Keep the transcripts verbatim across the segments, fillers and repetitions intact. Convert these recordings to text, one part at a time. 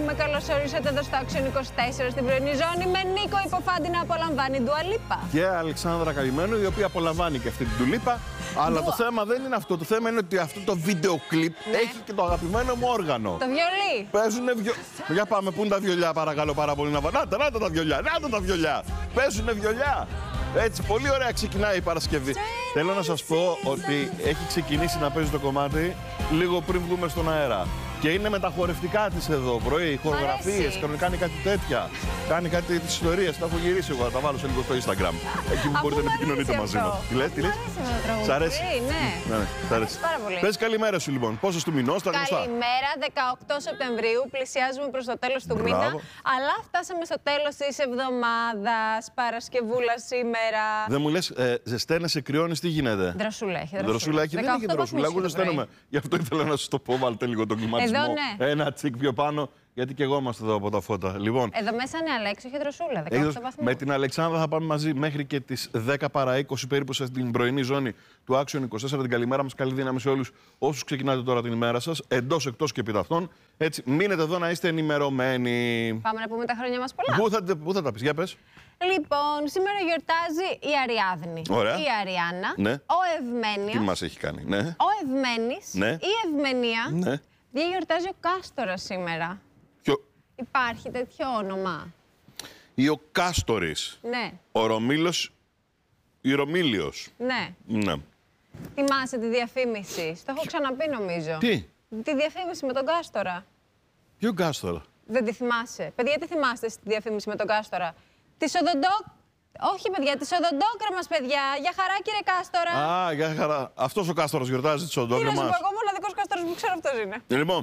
με καλώς ορίσατε εδώ στο Action είκοσι τέσσερα στην πρωινή ζώνη με Νίκο Υποφάντη να απολαμβάνει Ντουα Λίπα. Και Αλεξάνδρα Καημένη, η οποία απολαμβάνει και αυτή την Ντουλίπα. Αλλά το θέμα δεν είναι αυτό. Το θέμα είναι ότι αυτό το βίντεο κλιπ ναι. έχει και το αγαπημένο μου όργανο. Το βιολί. Παίζουνε βιο... Για πάμε, πού είναι τα βιολιά, παρακαλώ πάρα πολύ να βάλω. Να τα, να τα, τα βιολιά, να τα, τα βιολιά. Παίζουνε βιολιά. Έτσι, πολύ ωραία ξεκινάει η Παρασκευή. Θέλω να σας πω ότι έχει ξεκινήσει να παίζει το κομμάτι λίγο πριν βγούμε στον αέρα. Και είναι με τα χορευτικά της εδώ πρωί, χορογραφίες, κανονικά κάνει κάτι τέτοια. Κάνει κάτι της ιστορίας. Τα έχω γυρίσει εγώ, θα τα βάλω σε λίγο στο Instagram. Εκεί που μπορείτε να επικοινωνείτε μαζί μας. Τι λες, τι λες. Σ' αρέσει. Ναι, ναι, σ' αρέσει. Πάρα πολύ. Πες καλημέρα σου λοιπόν. Πόσος του μηνός, τα γνωστά. Καλημέρα, δεκαοκτώ Σεπτεμβρίου. Πλησιάζουμε προς το τέλος του μήνα. Αλλά φτάσαμε στο τέλος της εβδομάδας. Παρασκευούλα σήμερα. Δεν μου λες, ε, ζεσταίνεσαι, κρυώνεις, τι γίνεται. Δροσούλα έχει. Δροσούλα έχει. Δεν έχει δροσούλα. Εγώ ζεσταίνομαι. Γι' αυτό ήθελα να σας το πω, βάλτε λίγο τον κλιματισμό. Εδώ, ναι. Ένα τσικ πιο πάνω, γιατί και εγώ είμαστε εδώ από τα φώτα. Λοιπόν, εδώ μέσα είναι Αλέξο, έχει δροσούλα, δεκαοκτώ βαθμούς. Με την Αλεξάνδρα θα πάμε μαζί μέχρι και τις δέκα παρά είκοσι περίπου στην πρωινή ζώνη του Action είκοσι τέσσερα. Την καλημέρα μας, καλή δύναμη σε όλους όσους ξεκινάτε τώρα την ημέρα σας, εντός, εκτός και επί ταυτών. Έτσι, μείνετε εδώ να είστε ενημερωμένοι. Πάμε να πούμε τα χρόνια μας πολλά. Πού θα, πού θα τα πεις, για πες. Λοιπόν, σήμερα γιορτάζει η Αριάδνη, Ωραία. η Αριάννα, ναι. ο Ευμένιος. Τι μας έχει κάνει, ναι. Ο Ευμένης, ναι. η Ευμενία. Ναι. Διαγιορτάζει ο Κάστορας σήμερα. Ποιο? Υπάρχει τέτοιο όνομα. Ή ο Κάστορης. Ναι. Ο Ρωμήλος ή Ρωμήλιος. Ναι. Ναι. Θυμάσαι τη διαφήμιση. Στο έχω ξαναπεί νομίζω. Τι? Τη διαφήμιση με τον Κάστορα. Ποιο Κάστορα? Δεν τη θυμάσαι. Παιδιά, τι θυμάστε τη διαφήμιση με τον Κάστορα. Τη οδοντό... Όχι, παιδιά, τη οδοντόκρεμας, παιδιά. Για χαρά, κύριε Κάστορα. Α, για χαρά. Αυτός ο Κάστορας γιορτάζει τη οδοντόκρεμας. Τι να σου πω, εγώ μοναδικός Κάστορας που ξέρω αυτός είναι. Λοιπόν,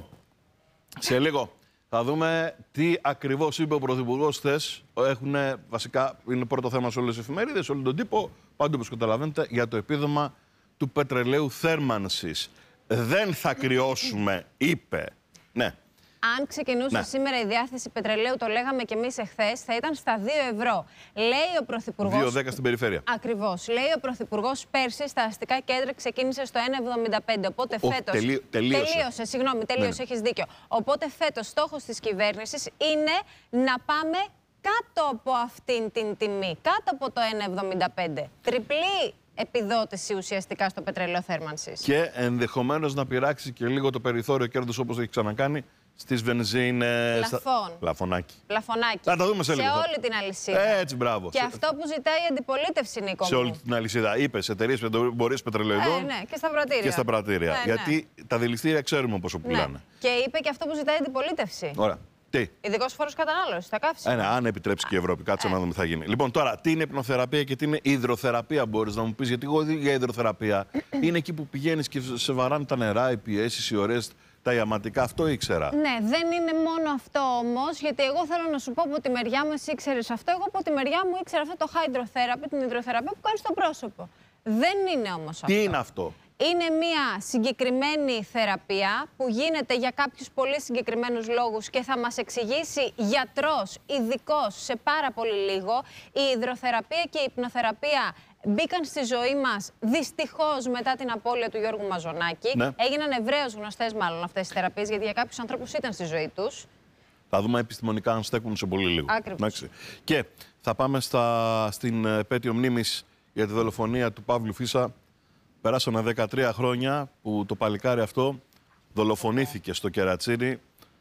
σε λίγο θα δούμε τι ακριβώς είπε ο Πρωθυπουργός χθες. Έχουν βασικά, είναι πρώτο θέμα σε όλες τις εφημερίδες, σε όλο τον τύπο, παντού όπως καταλαβαίνετε, για το επίδομα του πετρελαίου θέρμανσης. Δεν θα κρυώσουμε, είπε. Ναι. Αν ξεκινούσε ναι. σήμερα η διάθεση πετρελαίου, το λέγαμε και εμείς εχθές, θα ήταν στα δύο ευρώ. Λέει ο Πρωθυπουργός. δύο δέκα στην περιφέρεια. Ακριβώς. Λέει ο Πρωθυπουργός πέρσι στα αστικά κέντρα ξεκίνησε στο ένα εβδομήντα πέντε. Οπότε Ο, φέτος. τελείω, τελείωσε. Τελείωσε, συγγνώμη, τελείωσε, ναι. Έχεις δίκιο. Οπότε φέτος στόχος της κυβέρνησης είναι να πάμε κάτω από αυτήν την τιμή. Κάτω από το ένα εβδομήντα πέντε. Τριπλή επιδότηση ουσιαστικά στο πετρέλαιο θέρμανσης. Και ενδεχομένως να πειράξει και λίγο το περιθώριο κέρδους όπως έχει ξανακάνει. Στις βενζίνες. Πλαφόν. Πλαφωνάκι. Πλαφωνάκι. Θα τα δούμε σε λίγο. Σε όλη την αλυσίδα. Έτσι, μπράβο. Και αυτό που ζητάει η αντιπολίτευση, Νίκο. Σε όλη την αλυσίδα. Είπες εταιρείες εμπορίας πετρελαιοειδών. Ε, ναι, και στα πρατήρια. Και στα πρατήρια. Ναι, Γιατί ναι. τα δηληστήρια ξέρουμε πόσο πουλάνε. Ναι. Και είπε και αυτό που ζητάει η αντιπολίτευση. Ωραία. Τι. Ειδικός φόρος κατανάλωσης, τα καύσιμα. Ε, ναι, αν επιτρέψει και η Ευρώπη. Κάτσε ε. να δούμε τι θα γίνει. Λοιπόν, τώρα, τι είναι υπνοθεραπεία και τι είναι υδροθεραπεία, μπορείς να μου πεις. Γιατί εγώ για υδροθεραπεία είναι εκεί που πηγαίνεις και σε βαράνε τα νερά, οι πιέσεις, οι ώρες. Τα ιαματικά, αυτό ήξερα. Ναι, δεν είναι μόνο αυτό όμως, γιατί εγώ θέλω να σου πω από τη μεριά μου, εσύ ήξερες αυτό, εγώ από τη μεριά μου ήξερα αυτό το hydrotherapy, την υδροθεραπεία που κάνει στο πρόσωπο. Δεν είναι όμως αυτό. Τι είναι αυτό? Είναι μια συγκεκριμένη θεραπεία που γίνεται για κάποιους πολύ συγκεκριμένους λόγους και θα μας εξηγήσει γιατρός, ειδικός σε πάρα πολύ λίγο. Η υδροθεραπεία και η υπνοθεραπεία μπήκαν στη ζωή μας δυστυχώς μετά την απώλεια του Γιώργου Μαζονάκη. Ναι. Έγιναν ευρέως γνωστές μάλλον αυτές οι θεραπείες, γιατί για κάποιους ανθρώπους ήταν στη ζωή τους. Θα δούμε επιστημονικά αν στέκουν σε πολύ λίγο. Ακριβώς. Και θα πάμε στα, στην επέτειο μνήμης για τη δολοφονία του Παύλου Φίσα. Περάσανε δεκατρία χρόνια που το παλικάρι αυτό δολοφονήθηκε στο Κερατσίνι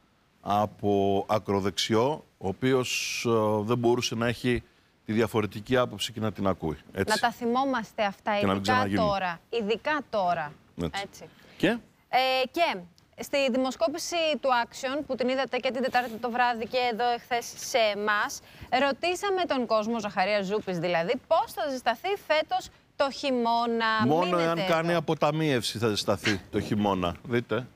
από ακροδεξιό, ο οποίος uh, δεν μπορούσε να έχει τη διαφορετική άποψη και να την ακούει. Έτσι. Να τα θυμόμαστε αυτά, ειδικά τώρα. Ειδικά τώρα. Έτσι. Έτσι. Και? Ε, και στη δημοσκόπηση του Action, που την είδατε και την Τετάρτη το βράδυ και εδώ εχθές σε εμάς, ρωτήσαμε τον κόσμο, Ζαχαρίας Ζούπης δηλαδή, πώς θα ζεσταθεί φέτος το χειμώνα. Μόνο Μείνετε εάν εδώ. κάνει αποταμίευση θα ζεσταθεί το χειμώνα. Δείτε.